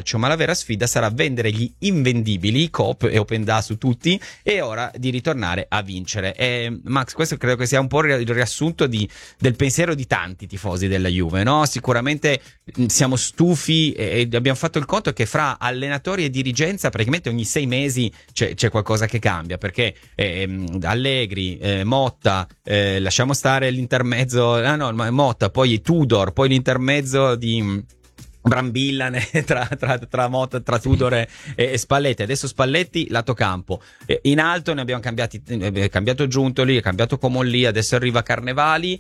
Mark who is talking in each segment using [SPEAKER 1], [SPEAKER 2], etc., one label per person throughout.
[SPEAKER 1] calcio, ma la vera sfida sarà vendere gli invendibili, Coop e Open Da su tutti, e ora di ritornare a vincere. E Max, questo credo che sia un po' il riassunto del pensiero di tanti tifosi della Juve, no? Sicuramente siamo stufi e abbiamo fatto il conto che fra allenatori e dirigenza praticamente ogni 6 mesi c'è qualcosa che cambia, perché Allegri, Motta, lasciamo stare l'intermezzo, Motta, poi Tudor, poi l'intermezzo di Brambilla tra Motta, tra Tudor e Spalletti. Adesso Spalletti lato campo, in alto ne abbiamo cambiato Giuntoli, è cambiato Comolli, adesso arriva Carnevali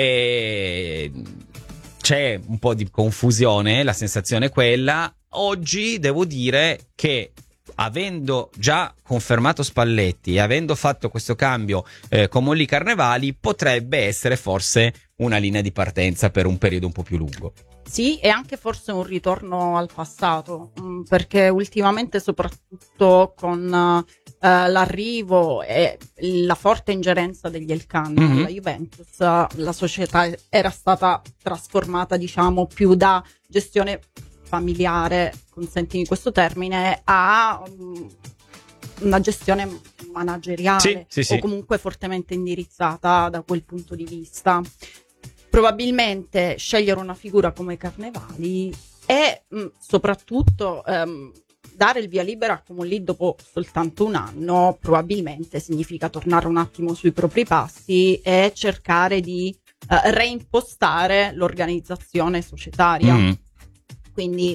[SPEAKER 1] e c'è un po' di confusione, la sensazione è quella. Oggi devo dire che, avendo già confermato Spalletti e avendo fatto questo cambio Comolli Carnevali, potrebbe essere forse una linea di partenza per un periodo un po' più lungo.
[SPEAKER 2] Sì, e anche forse un ritorno al passato, perché ultimamente, soprattutto con l'arrivo e la forte ingerenza degli Elkann alla Juventus, la società era stata trasformata, diciamo, più da gestione familiare, consentimi questo termine, a una gestione manageriale,
[SPEAKER 1] sì.
[SPEAKER 2] o comunque fortemente indirizzata da quel punto di vista. Probabilmente scegliere una figura come Carnevali e soprattutto dare il via libera a Comolli dopo soltanto un anno probabilmente significa tornare un attimo sui propri passi e cercare di reimpostare l'organizzazione societaria. Quindi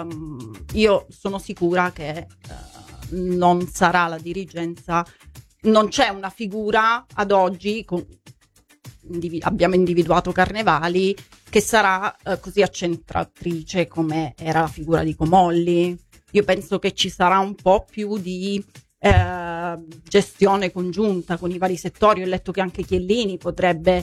[SPEAKER 2] io sono sicura che non sarà la dirigenza, non c'è una figura ad oggi abbiamo individuato Carnevali che sarà così accentratrice come era la figura di Comolli. Io penso che ci sarà un po' più di gestione congiunta con i vari settori. Ho letto che anche Chiellini potrebbe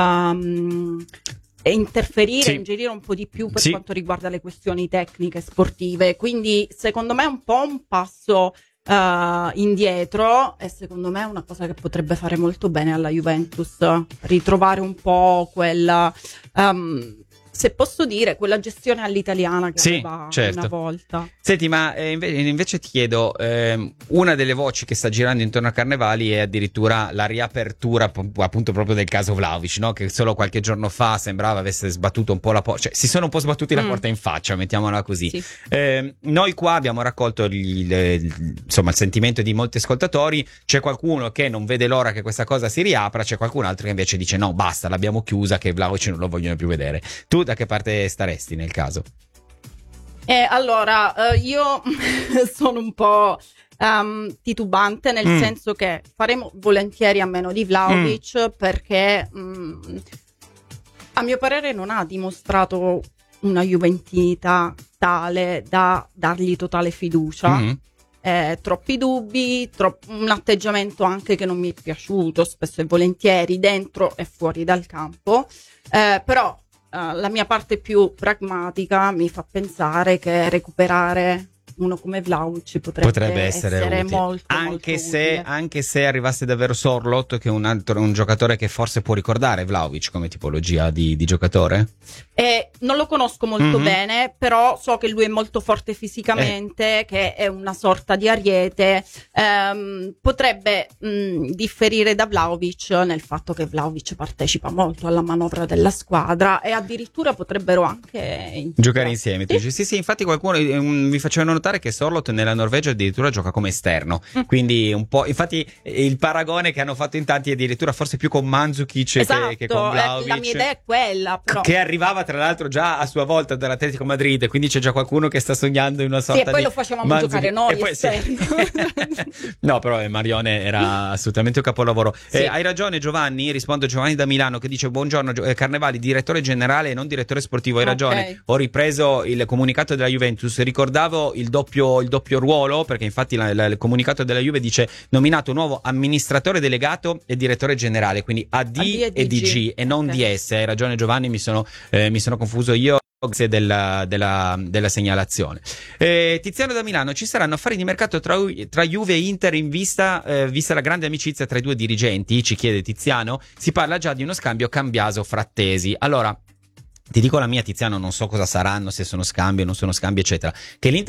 [SPEAKER 2] interferire, ingerire un po' di più per quanto riguarda le questioni tecniche sportive, quindi secondo me è un po' un passo indietro, e secondo me è una cosa che potrebbe fare molto bene alla Juventus, ritrovare un po' quella se posso dire, quella gestione all'italiana che aveva una volta.
[SPEAKER 1] Senti, ma invece ti chiedo, una delle voci che sta girando intorno a Carnevali è addirittura la riapertura appunto proprio del caso Vlahovic, no? Che solo qualche giorno fa sembrava avesse sbattuto un po' la porta, cioè si sono un po' sbattuti la porta in faccia, mettiamola così. Sì. Noi qua abbiamo raccolto insomma il sentimento di molti ascoltatori. C'è qualcuno che non vede l'ora che questa cosa si riapra, c'è qualcun altro che invece dice no, basta, l'abbiamo chiusa, che Vlahovic non lo vogliono più vedere. Tu da che parte staresti nel caso?
[SPEAKER 2] Allora, io sono un po' titubante, nel senso che faremo volentieri a meno di Vlahovic, perché a mio parere non ha dimostrato una juventinità tale da dargli totale fiducia. Troppi dubbi, un atteggiamento anche che non mi è piaciuto spesso e volentieri dentro e fuori dal campo, però la mia parte più pragmatica mi fa pensare che recuperare uno come Vlahovic potrebbe essere molto
[SPEAKER 1] anche
[SPEAKER 2] molto
[SPEAKER 1] se
[SPEAKER 2] utile.
[SPEAKER 1] Anche se arrivasse davvero Sorloth, che è un giocatore che forse può ricordare Vlahovic come tipologia di giocatore.
[SPEAKER 2] Non lo conosco molto bene, però so che lui è molto forte fisicamente, che è una sorta di ariete. Potrebbe differire da Vlahovic nel fatto che Vlahovic partecipa molto alla manovra della squadra e addirittura potrebbero anche
[SPEAKER 1] giocare insieme. Sì, infatti qualcuno mi faceva notare che Sorloth nella Norvegia addirittura gioca come esterno, quindi un po', infatti il paragone che hanno fatto in tanti è addirittura forse più con Mandzukic che con Vlahovic.
[SPEAKER 2] La mia idea è quella, però.
[SPEAKER 1] Che arrivava tra l'altro già a sua volta dall'Atletico Madrid, quindi c'è già qualcuno che sta sognando in una sorta di...
[SPEAKER 2] e poi lo facevamo giocare noi esterno.
[SPEAKER 1] No, però Marione era assolutamente un capolavoro. Hai ragione Giovanni, rispondo Giovanni da Milano che dice buongiorno Carnevali, direttore generale e non direttore sportivo. Hai ragione, ho ripreso il comunicato della Juventus, ricordavo il doppio ruolo, perché infatti il comunicato della Juve dice nominato nuovo amministratore delegato e direttore generale, quindi AD e DG e non DS. Hai ragione Giovanni, mi sono confuso io. Grazie della segnalazione. Tiziano da Milano, ci saranno affari di mercato tra Juve e Inter in vista la grande amicizia tra i due dirigenti, ci chiede Tiziano. Si parla già di uno scambio Cambiaso-Frattesi. Allora ti dico la mia, Tiziano, non so cosa saranno, se sono scambi o non sono scambi eccetera, che l'Inter